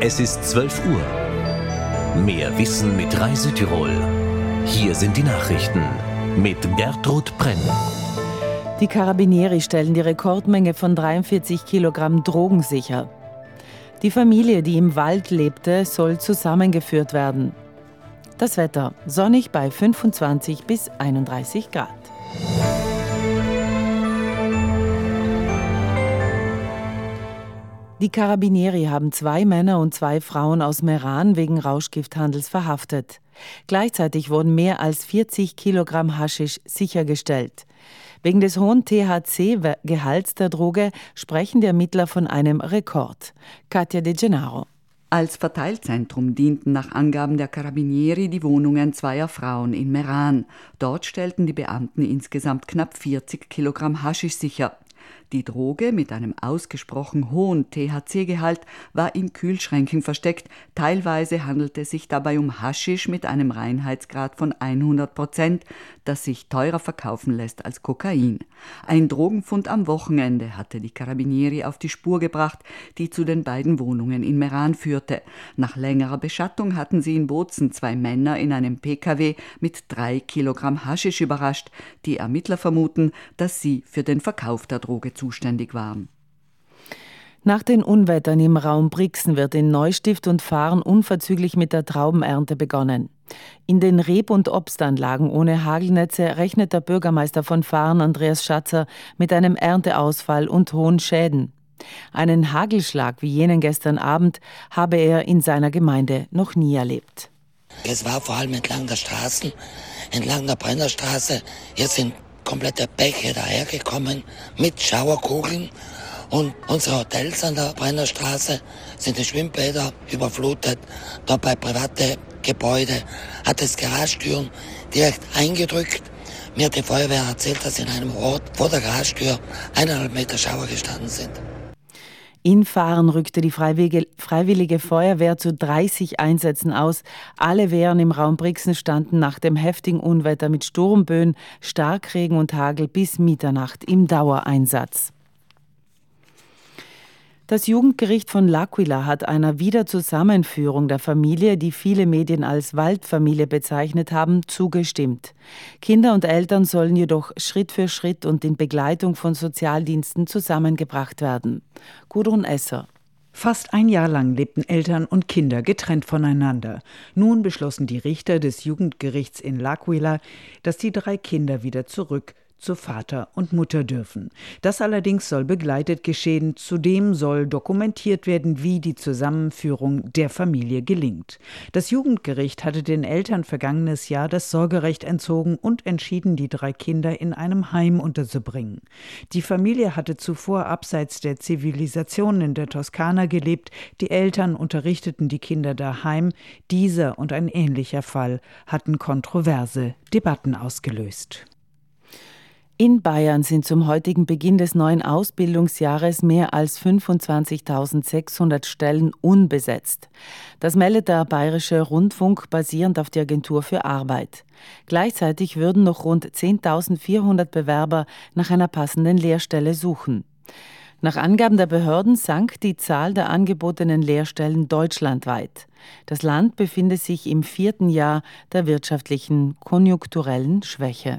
Es ist 12 Uhr. Mehr Wissen mit Reise-Tirol. Hier sind die Nachrichten mit Gertrud Brenn. Die Carabinieri stellen die Rekordmenge von 43 Kilogramm Drogen sicher. Die Familie, die im Wald lebte, soll zusammengeführt werden. Das Wetter: sonnig bei 25 bis 31 Grad. Die Carabinieri haben 2 Männer und 2 Frauen aus Meran wegen Rauschgifthandels verhaftet. Gleichzeitig wurden mehr als 40 Kilogramm Haschisch sichergestellt. Wegen des hohen THC-Gehalts der Droge sprechen die Ermittler von einem Rekord. Katja De Gennaro. Als Verteilzentrum dienten nach Angaben der Carabinieri die Wohnungen 2 Frauen in Meran. Dort stellten die Beamten insgesamt knapp 40 Kilogramm Haschisch sicher. Die Droge mit einem ausgesprochen hohen THC-Gehalt war in Kühlschränken versteckt. Teilweise handelte es sich dabei um Haschisch mit einem Reinheitsgrad von 100%, das sich teurer verkaufen lässt als Kokain. Ein Drogenfund am Wochenende hatte die Carabinieri auf die Spur gebracht, die zu den beiden Wohnungen in Meran führte. Nach längerer Beschattung hatten sie in Bozen 2 Männer in einem PKW mit 3 Kilogramm Haschisch überrascht. Die Ermittler vermuten, dass sie für den Verkauf der Droge zuständig waren. Nach den Unwettern im Raum Brixen wird in Neustift und Fahren unverzüglich mit der Traubenernte begonnen. In den Reb- und Obstanlagen ohne Hagelnetze rechnet der Bürgermeister von Fahren, Andreas Schatzer, mit einem Ernteausfall und hohen Schäden. Einen Hagelschlag wie jenen gestern Abend habe er in seiner Gemeinde noch nie erlebt. Es war vor allem entlang der Straßen, entlang der Brennerstraße. Hier sind komplette Bäche dahergekommen mit Schauerkugeln und unsere Hotels an der Brennerstraße sind die Schwimmbäder überflutet. Dabei private Gebäude hat es Garagentüren direkt eingedrückt. Mir hat die Feuerwehr erzählt, dass in einem Ort vor der Garagentür 1,5 Meter Schauer gestanden sind. In Fahren rückte die Freiwillige Feuerwehr zu 30 Einsätzen aus. Alle Wehren im Raum Brixen standen nach dem heftigen Unwetter mit Sturmböen, Starkregen und Hagel bis Mitternacht im Dauereinsatz. Das Jugendgericht von L'Aquila hat einer Wiederzusammenführung der Familie, die viele Medien als Waldfamilie bezeichnet haben, zugestimmt. Kinder und Eltern sollen jedoch Schritt für Schritt und in Begleitung von Sozialdiensten zusammengebracht werden. Gudrun Esser. Fast ein Jahr lang lebten Eltern und Kinder getrennt voneinander. Nun beschlossen die Richter des Jugendgerichts in L'Aquila, dass die 3 Kinder wieder zurück zu Vater und Mutter dürfen. Das allerdings soll begleitet geschehen. Zudem soll dokumentiert werden, wie die Zusammenführung der Familie gelingt. Das Jugendgericht hatte den Eltern vergangenes Jahr das Sorgerecht entzogen und entschieden, die 3 Kinder in einem Heim unterzubringen. Die Familie hatte zuvor abseits der Zivilisation in der Toskana gelebt. Die Eltern unterrichteten die Kinder daheim. Dieser und ein ähnlicher Fall hatten kontroverse Debatten ausgelöst. In Bayern sind zum heutigen Beginn des neuen Ausbildungsjahres mehr als 25.600 Stellen unbesetzt. Das meldet der Bayerische Rundfunk basierend auf die Agentur für Arbeit. Gleichzeitig würden noch rund 10.400 Bewerber nach einer passenden Lehrstelle suchen. Nach Angaben der Behörden sank die Zahl der angebotenen Lehrstellen deutschlandweit. Das Land befinde sich im 4. Jahr der wirtschaftlichen konjunkturellen Schwäche.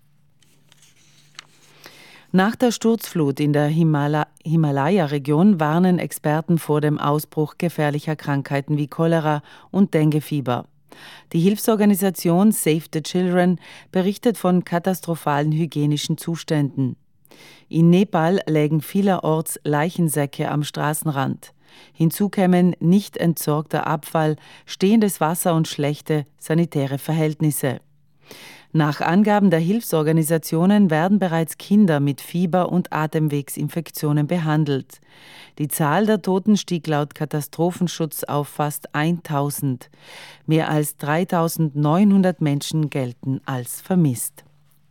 Nach der Sturzflut in der Himalaya-Region warnen Experten vor dem Ausbruch gefährlicher Krankheiten wie Cholera und Denguefieber. Die Hilfsorganisation Save the Children berichtet von katastrophalen hygienischen Zuständen. In Nepal lägen vielerorts Leichensäcke am Straßenrand. Hinzu kämen nicht entsorgter Abfall, stehendes Wasser und schlechte sanitäre Verhältnisse. Nach Angaben der Hilfsorganisationen werden bereits Kinder mit Fieber und Atemwegsinfektionen behandelt. Die Zahl der Toten stieg laut Katastrophenschutz auf fast 1.000. Mehr als 3.900 Menschen gelten als vermisst.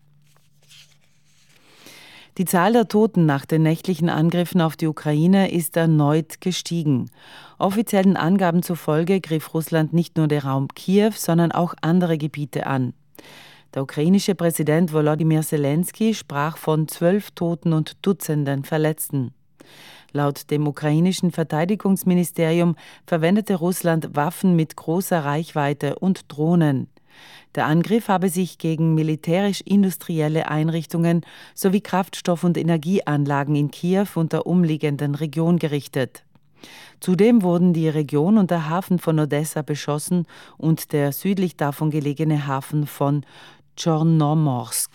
Die Zahl der Toten nach den nächtlichen Angriffen auf die Ukraine ist erneut gestiegen. Offiziellen Angaben zufolge griff Russland nicht nur den Raum Kiew, sondern auch andere Gebiete an. Der ukrainische Präsident Volodymyr Zelensky sprach von 12 Toten und Dutzenden Verletzten. Laut dem ukrainischen Verteidigungsministerium verwendete Russland Waffen mit großer Reichweite und Drohnen. Der Angriff habe sich gegen militärisch-industrielle Einrichtungen sowie Kraftstoff- und Energieanlagen in Kiew und der umliegenden Region gerichtet. Zudem wurden die Region und der Hafen von Odessa beschossen und der südlich davon gelegene Hafen von Tschornomorsk.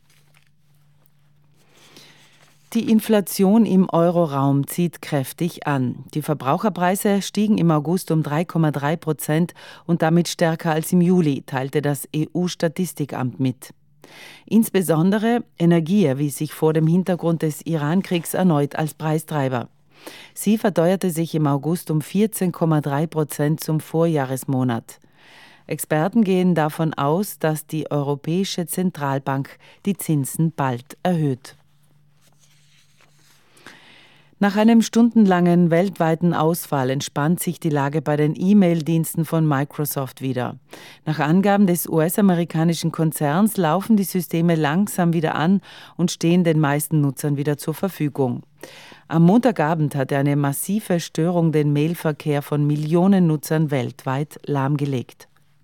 Die Inflation im Euroraum zieht kräftig an. Die Verbraucherpreise stiegen im August um 3,3% und damit stärker als im Juli, teilte das EU-Statistikamt mit. Insbesondere Energie erwies sich vor dem Hintergrund des Iran-Kriegs erneut als Preistreiber. Sie verteuerte sich im August um 14,3% zum Vorjahresmonat. Experten gehen davon aus, dass die Europäische Zentralbank die Zinsen bald erhöht. Nach einem stundenlangen weltweiten Ausfall entspannt sich die Lage bei den E-Mail-Diensten von Microsoft wieder. Nach Angaben des US-amerikanischen Konzerns laufen die Systeme langsam wieder an und stehen den meisten Nutzern wieder zur Verfügung. Am Montagabend hatte eine massive Störung den Mailverkehr von Millionen Nutzern weltweit lahmgelegt.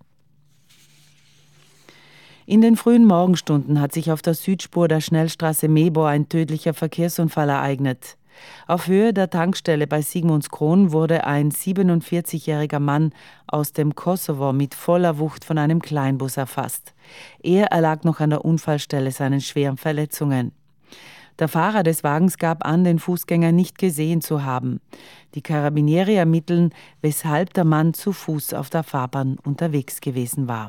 In den frühen Morgenstunden hat sich auf der Südspur der Schnellstraße Mebor ein tödlicher Verkehrsunfall ereignet. Auf Höhe der Tankstelle bei Sigmundskron wurde ein 47-jähriger Mann aus dem Kosovo mit voller Wucht von einem Kleinbus erfasst. Er erlag noch an der Unfallstelle seinen schweren Verletzungen. Der Fahrer des Wagens gab an, den Fußgänger nicht gesehen zu haben. Die Carabinieri ermitteln, weshalb der Mann zu Fuß auf der Fahrbahn unterwegs gewesen war.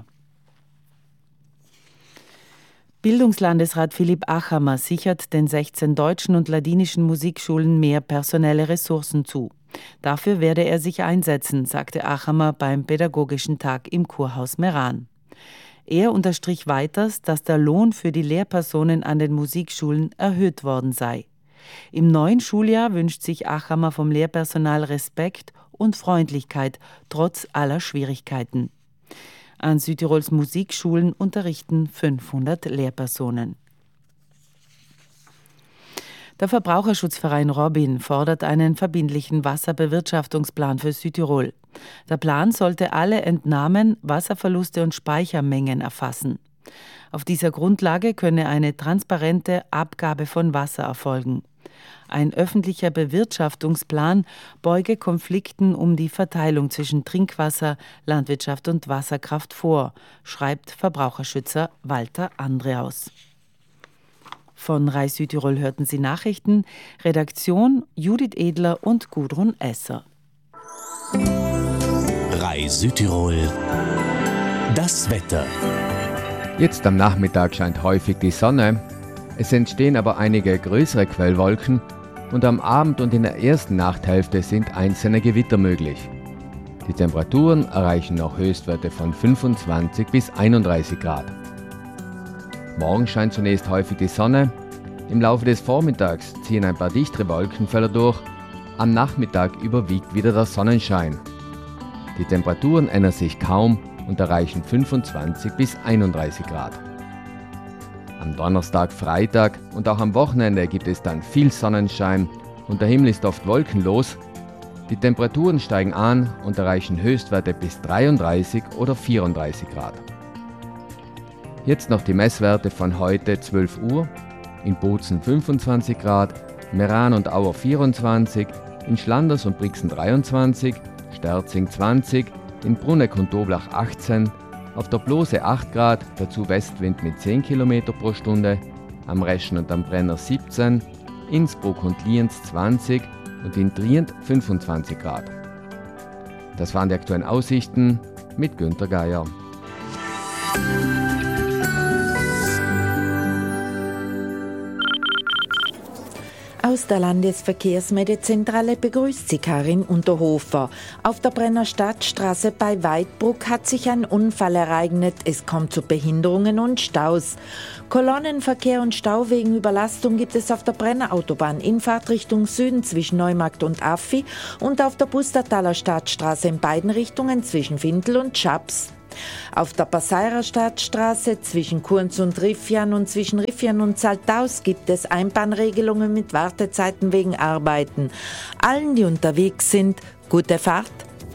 Bildungslandesrat Philipp Achammer sichert den 16 deutschen und ladinischen Musikschulen mehr personelle Ressourcen zu. Dafür werde er sich einsetzen, sagte Achammer beim Pädagogischen Tag im Kurhaus Meran. Er unterstrich weiters, dass der Lohn für die Lehrpersonen an den Musikschulen erhöht worden sei. Im neuen Schuljahr wünscht sich Achammer vom Lehrpersonal Respekt und Freundlichkeit trotz aller Schwierigkeiten. An Südtirols Musikschulen unterrichten 500 Lehrpersonen. Der Verbraucherschutzverein Robin fordert einen verbindlichen Wasserbewirtschaftungsplan für Südtirol. Der Plan sollte alle Entnahmen, Wasserverluste und Speichermengen erfassen. Auf dieser Grundlage könne eine transparente Abgabe von Wasser erfolgen. Ein öffentlicher Bewirtschaftungsplan beuge Konflikten um die Verteilung zwischen Trinkwasser, Landwirtschaft und Wasserkraft vor, schreibt Verbraucherschützer Walter Andreaus. Von RAI Südtirol hörten Sie Nachrichten, Redaktion Judith Edler und Gudrun Esser. RAI Südtirol, das Wetter. Jetzt am Nachmittag scheint häufig die Sonne. Es entstehen aber einige größere Quellwolken und am Abend und in der ersten Nachthälfte sind einzelne Gewitter möglich. Die Temperaturen erreichen noch Höchstwerte von 25 bis 31 Grad. Morgen scheint zunächst häufig die Sonne. Im Laufe des Vormittags ziehen ein paar dichtere Wolkenfelder durch. Am Nachmittag überwiegt wieder der Sonnenschein. Die Temperaturen ändern sich kaum und erreichen 25 bis 31 Grad. Am Donnerstag, Freitag und auch am Wochenende gibt es dann viel Sonnenschein und der Himmel ist oft wolkenlos. Die Temperaturen steigen an und erreichen Höchstwerte bis 33 oder 34 Grad. Jetzt noch die Messwerte von heute 12 Uhr. In Bozen 25 Grad, Meran und Auer 24, in Schlanders und Brixen 23, Sterzing 20, in Bruneck und Doblach 18, auf der Blose 8 Grad, dazu Westwind mit 10 km pro Stunde, am Reschen und am Brenner 17, Innsbruck und Lienz 20 und in Trient 25 Grad. Das waren die aktuellen Aussichten mit Günter Geier. Aus der Landesverkehrsmeldezentrale begrüßt sie Karin Unterhofer. Auf der Brenner Stadtstraße bei Weidbruck hat sich ein Unfall ereignet. Es kommt zu Behinderungen und Staus. Kolonnenverkehr und Stau wegen Überlastung gibt es auf der Brenner Autobahn in Fahrtrichtung Süden zwischen Neumarkt und Affi und auf der Pustertaler Stadtstraße in beiden Richtungen zwischen Findel und Schaps. Auf der Passairer Stadtstraße zwischen Kunz und Riffian und zwischen Riffian und Saltaus gibt es Einbahnregelungen mit Wartezeiten wegen Arbeiten. Allen, die unterwegs sind, gute Fahrt.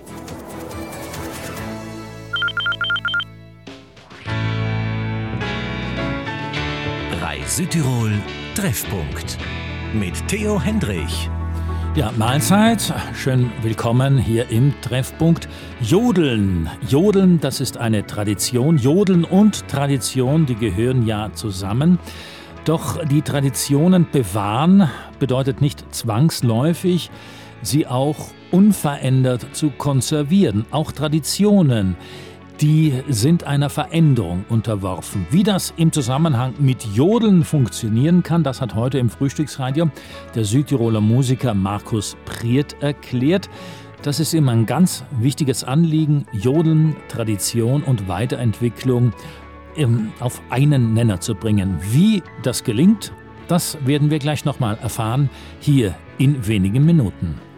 Südtirol Treffpunkt mit Theo Hendrich. Ja, Mahlzeit. Schön willkommen hier im Treffpunkt. Jodeln. Jodeln, das ist eine Tradition. Jodeln und Tradition, die gehören ja zusammen. Doch die Traditionen bewahren bedeutet nicht zwangsläufig, sie auch unverändert zu konservieren. Auch Traditionen, die sind einer Veränderung unterworfen. Wie das im Zusammenhang mit Jodeln funktionieren kann, das hat heute im Frühstücksradio der Südtiroler Musiker Markus Priert erklärt. Das ist ihm ein ganz wichtiges Anliegen, Jodeln, Tradition und Weiterentwicklung auf einen Nenner zu bringen. Wie das gelingt, das werden wir gleich nochmal erfahren, hier in wenigen Minuten.